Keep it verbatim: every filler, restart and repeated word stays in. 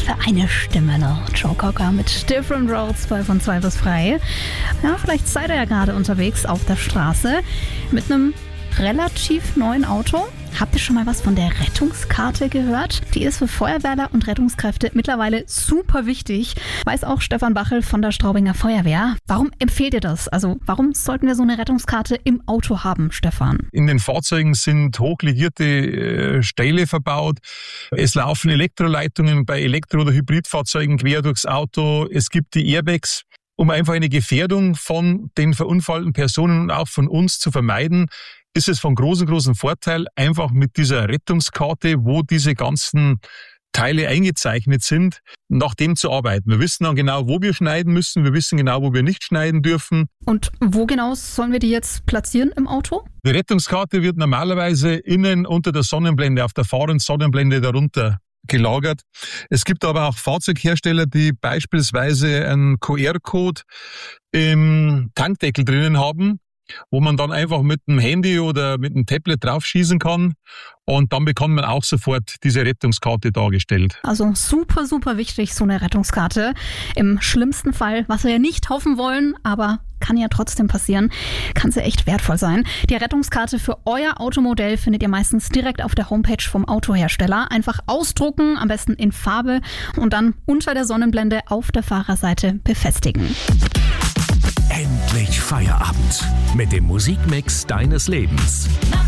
für eine Stimme noch. Joe Cocker mit Different Roads bei von zwei bis frei. Ja, vielleicht seid ihr ja gerade unterwegs auf der Straße mit einem relativ neuen Auto. Habt ihr schon mal was von der Rettungskarte gehört? Die ist für Feuerwehrler und Rettungskräfte mittlerweile super wichtig. Weiß auch Stefan Bachel von der Straubinger Feuerwehr. Warum empfehlt ihr das? Also warum sollten wir so eine Rettungskarte im Auto haben, Stefan? In den Fahrzeugen sind hochlegierte äh, Stähle verbaut. Es laufen Elektroleitungen bei Elektro- oder Hybridfahrzeugen quer durchs Auto. Es gibt die Airbags. Um einfach eine Gefährdung von den verunfallten Personen und auch von uns zu vermeiden, ist es von großem, großem Vorteil, einfach mit dieser Rettungskarte, wo diese ganzen Teile eingezeichnet sind, nach dem zu arbeiten. Wir wissen dann genau, wo wir schneiden müssen. Wir wissen genau, wo wir nicht schneiden dürfen. Und wo genau sollen wir die jetzt platzieren im Auto? Die Rettungskarte wird normalerweise innen unter der Sonnenblende, auf der Fahr- und Sonnenblende darunter gelagert. Es gibt aber auch Fahrzeughersteller, die beispielsweise einen Q R-Code im Tankdeckel drinnen haben, wo man dann einfach mit dem Handy oder mit dem Tablet draufschießen kann und dann bekommt man auch sofort diese Rettungskarte dargestellt. Also super, super wichtig, so eine Rettungskarte. Im schlimmsten Fall, was wir ja nicht hoffen wollen, aber kann ja trotzdem passieren, kann sie echt wertvoll sein. Die Rettungskarte für euer Automodell findet ihr meistens direkt auf der Homepage vom Autohersteller. Einfach ausdrucken, am besten in Farbe und dann unter der Sonnenblende auf der Fahrerseite befestigen. Endlich Feierabend mit dem Musikmix deines Lebens.